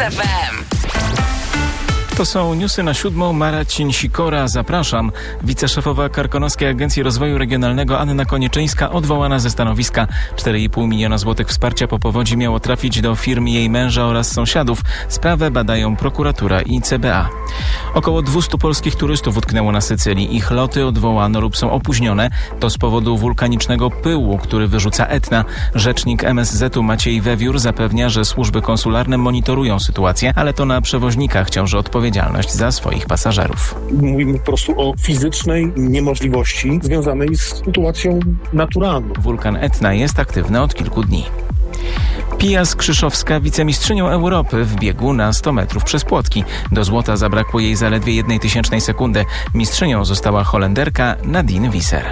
FM. To są newsy na 7. Marcin Sikora, zapraszam. Wiceszefowa Karkonoskiej Agencji Rozwoju Regionalnego Anna Konieczynska odwołana ze stanowiska. 4,5 miliona złotych wsparcia po powodzi miało trafić do firm jej męża oraz sąsiadów. Sprawę badają prokuratura i CBA. Około 200 polskich turystów utknęło na Sycylii. Ich loty odwołano lub są opóźnione. To z powodu wulkanicznego pyłu, który wyrzuca Etna. Rzecznik MSZ-u Maciej Wewiór zapewnia, że służby konsularne monitorują sytuację, ale to na przewoźnikach ciąży odpowiedzialność za swoich pasażerów. Mówimy po prostu o fizycznej niemożliwości związanej z sytuacją naturalną. Wulkan Etna jest aktywny od kilku dni. Pia Skrzyszowska, wicemistrzynią Europy w biegu na 100 metrów przez płotki. Do złota zabrakło jej zaledwie 0,01 sekundy. Mistrzynią została Holenderka Nadine Visser.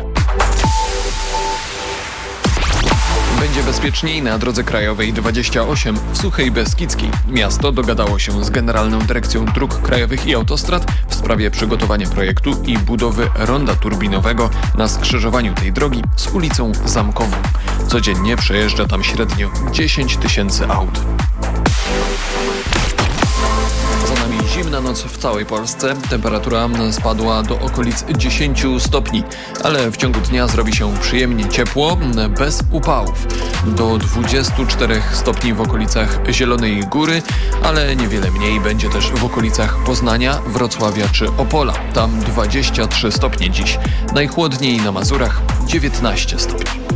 Będzie bezpieczniej na drodze krajowej 28 w Suchej Beskidzkiej. Miasto dogadało się z Generalną Dyrekcją Dróg Krajowych i Autostrad w sprawie przygotowania projektu i budowy ronda turbinowego na skrzyżowaniu tej drogi z ulicą Zamkową. Codziennie przejeżdża tam średnio 10 000 aut. Za nami zimna noc w całej Polsce. Temperatura spadła do okolic 10 stopni, ale w ciągu dnia zrobi się przyjemnie ciepło, bez upałów. Do 24 stopni w okolicach Zielonej Góry, ale niewiele mniej będzie też w okolicach Poznania, Wrocławia czy Opola. Tam 23 stopnie dziś. Najchłodniej na Mazurach 19 stopni.